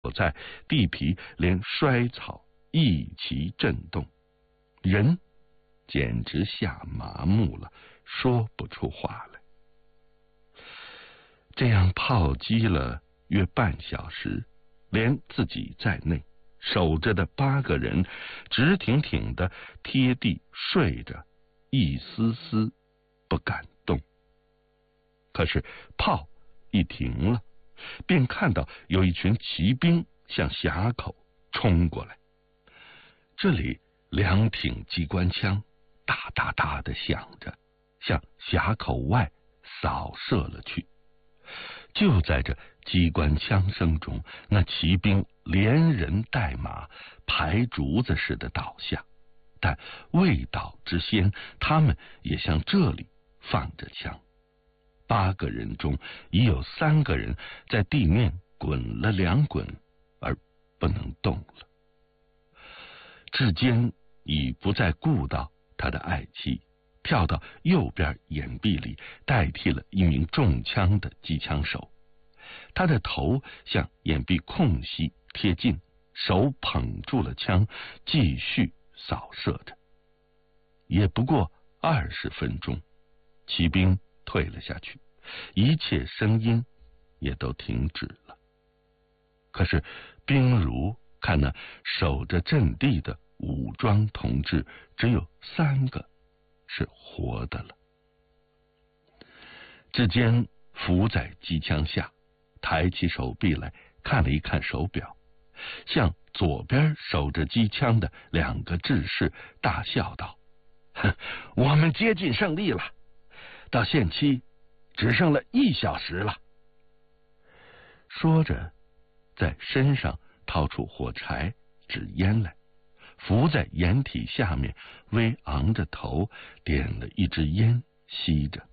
在地皮连衰草一齐震动，人简直吓麻木了，说不出话来。这样炮击了约半小时，连自己在内守着的8个人直挺挺的贴地睡着，一丝丝不敢动。可是炮一停了，便看到有一群骑兵向峡口冲过来。这里2挺机关枪哒哒哒的响着，向峡口外扫射了去。就在这机关枪声中，那骑兵连人带马排竹子似的倒下，但未倒之先，他们也向这里放着枪。8个人中已有3个人在地面滚了2滚，而不能动了。志坚已不再顾到他的爱妻，跳到右边掩蔽里，代替了一名中枪的机枪手。他的头向掩蔽空隙贴近，手捧住了枪，继续扫射着。也不过20分钟，骑兵退了下去，一切声音也都停止了。可是兵如看那守着阵地的武装同志，只有3个是活的了。志坚伏在机枪下，抬起手臂来看了一看手表，向左边守着机枪的2个志士大笑道：“我们接近胜利了，到限期只剩了1小时了。”说着，在身上掏出火柴纸烟来，伏在掩体下面，微昂着头点了一支烟吸着。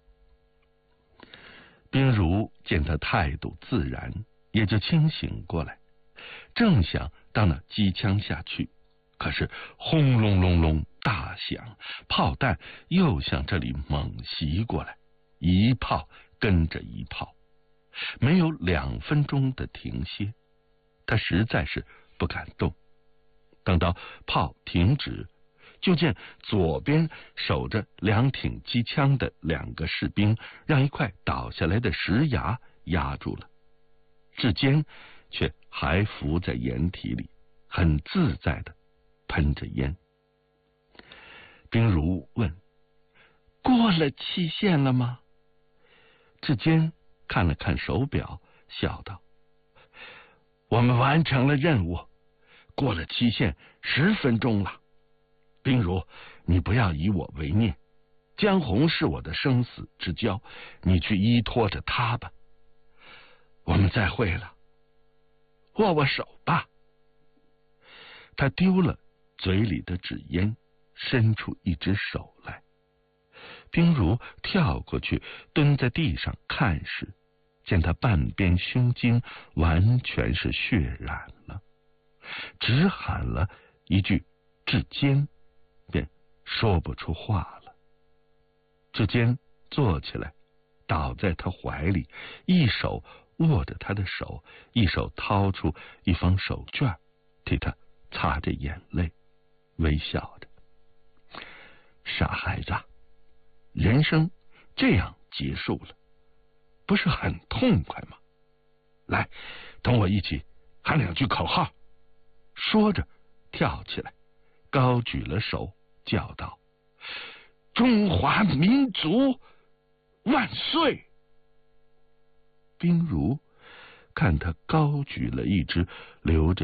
兵如见他态度自然，也就清醒过来，正想到那机枪下去，可是轰隆隆隆大响，炮弹又向这里猛袭过来，一炮跟着一炮，没有2分钟的停歇。他实在是不敢动。等到炮停止，就见左边守着2挺机枪的2个士兵让一块倒下来的石崖压住了，志坚却还伏在掩体里，很自在的喷着烟。兵如问：“过了期限了吗？”志坚看了看手表，笑道：“我们完成了任务，过了期限10分钟了。兵如，你不要以我为念，江红是我的生死之交，你去依托着他吧。我们再会了，握握手吧。”他丢了嘴里的纸烟，伸出一只手来。兵如跳过去，蹲在地上看时，见他半边胸襟完全是血染了，只喊了一句志坚，便说不出话了。志坚坐起来，倒在他怀里，一手握着他的手，一手掏出一方手绢，替他擦着眼泪，微笑着：“傻孩子，人生这样结束了，不是很痛快吗？来，同我一起喊2句口号。”说着跳起来，高举了手，叫道：“中华民族万岁！”兵如看他高举了一只留着